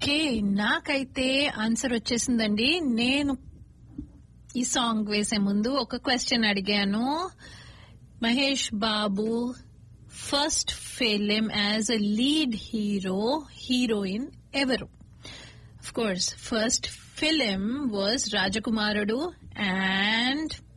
Okay, నాకైతే answer వచ్చేసిందండి. నేను ఈ సాంగ్ వేసే ముందు ఒక క్వశ్చన్ అడిగాను. Mahesh Babu first film as a lead heroine ఎవరు? Of course, first film was Rajakumarudu, and